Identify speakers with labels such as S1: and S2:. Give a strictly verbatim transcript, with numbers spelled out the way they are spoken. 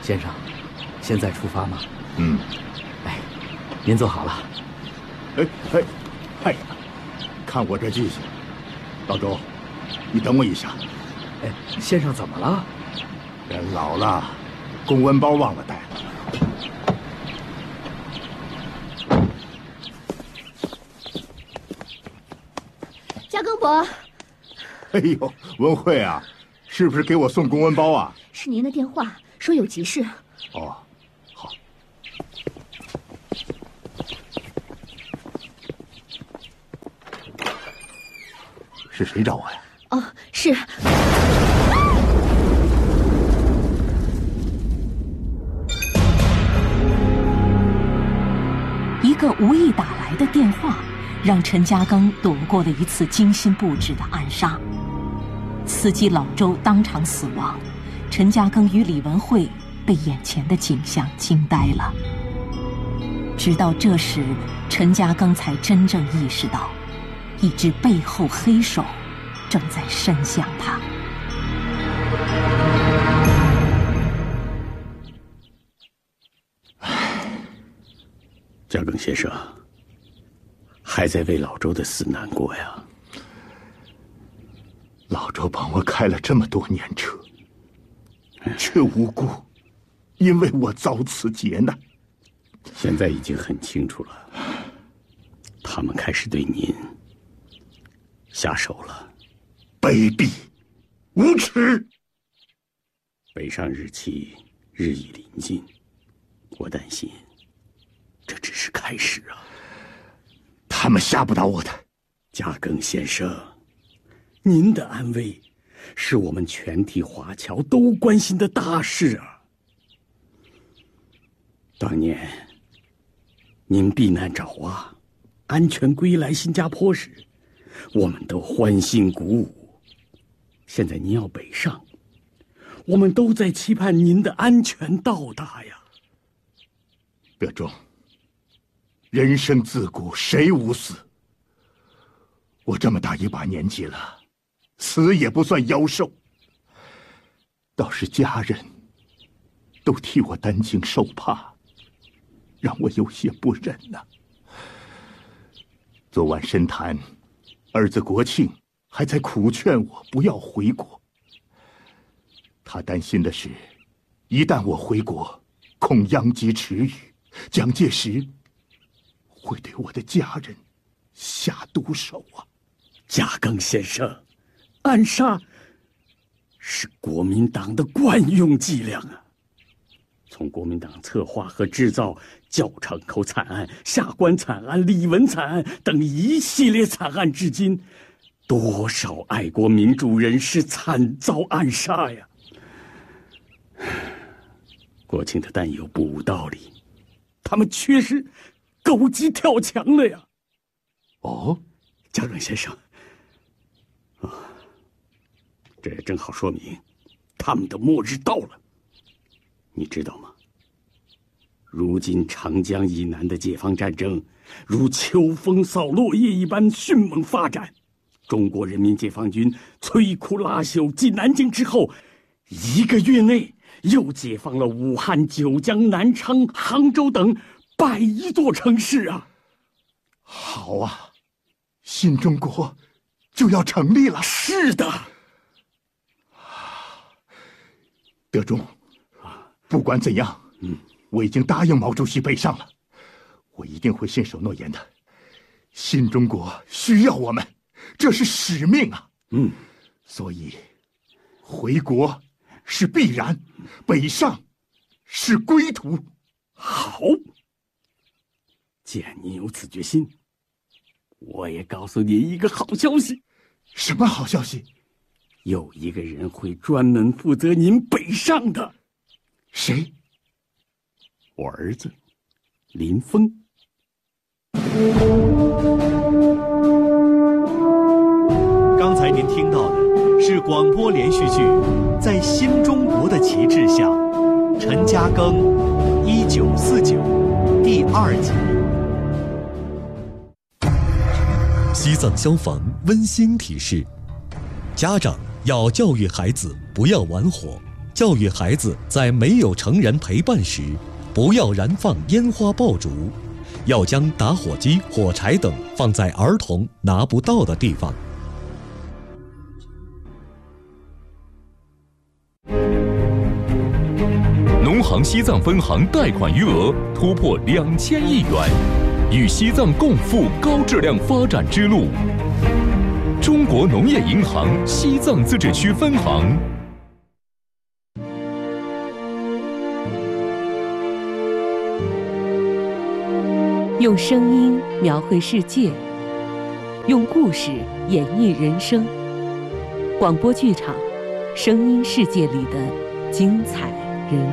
S1: 先生，现在出发吗？
S2: 嗯。
S1: 哎，您坐好了。
S2: 哎哎哎，看我这记性。老周，你等我一下。
S1: 哎，先生怎么了？
S2: 人老了，公文包忘了带了。
S3: 嘉庚伯。
S2: 哎呦，文慧啊，是不是给我送公文包啊？
S3: 是您的电话，说有急事。
S2: 哦，好。是谁找我呀？
S3: 哦，是。
S4: 一个无意打来的电话，让陈嘉庚躲过了一次精心布置的暗杀。司机老周当场死亡，陈嘉庚与李文慧被眼前的景象惊呆了。直到这时，陈嘉庚才真正意识到，一只背后黑手正在伸向他。
S5: 嘉庚先生，还在为老周的死难过呀？
S2: 老周帮我开了这么多年车，却无辜因为我遭此劫难。
S5: 现在已经很清楚了，他们开始对您下手了。
S2: 卑鄙，无耻！
S5: 北上日期日益临近，我担心这只是开始啊。
S2: 他们吓不倒我的。
S5: 嘉庚先生，您的安危是我们全体华侨都关心的大事啊。当年您避难爪哇，安全归来新加坡时，我们都欢欣鼓舞。现在您要北上，我们都在期盼您的安全到达呀。
S2: 德忠，人生自古谁无死？我这么大一把年纪了，死也不算夭寿。倒是家人都替我担惊受怕，让我有些不忍呐、啊。昨晚深谈，儿子国庆还在苦劝我不要回国。他担心的是，一旦我回国，恐殃及池鱼，蒋介石会对我的家人下毒手啊！
S5: 嘉庚先生，暗杀是国民党的惯用伎俩啊！从国民党策划和制造教场口惨案、下关惨案、李文惨案等一系列惨案至今，多少爱国民主人士惨遭暗杀呀！国庆的担忧不无道理，他们确实狗急跳墙了呀！
S2: 哦，
S5: 嘉庚先生，啊，这也正好说明他们的末日到了。你知道吗？如今长江以南的解放战争如秋风扫落叶一般迅猛发展。中国人民解放军摧枯拉朽进南京之后，一个月内又解放了武汉、九江、南昌、杭州等百余座城市啊！
S2: 好啊，新中国就要成立了。
S5: 是的，
S2: 德忠，不管怎样，嗯，我已经答应毛主席北上了，我一定会信守诺言的。新中国需要我们，这是使命啊！
S5: 嗯，
S2: 所以回国是必然，北上是归途。
S5: 好，既然您有此决心，我也告诉您一个好消息。
S2: 什么好消息？
S5: 有一个人会专门负责您北上的。
S2: 谁？
S5: 我儿子林峰。
S6: 刚才您听到的是广播连续剧《在新中国的旗帜下》，陈嘉庚，一九四九，第二集。
S7: 西藏消防温馨提示：家长要教育孩子不要玩火， 教育孩子在没有成人陪伴时，不要燃放烟花爆竹，要将打火机、火柴等放在儿童拿不到的地方。
S8: 农行西藏分行贷款余额突破两千亿元，与西藏共赴高质量发展之路。中国农业银行西藏自治区分行。
S4: 用声音描绘世界，用故事演绎人生。广播剧场，声音世界里的精彩。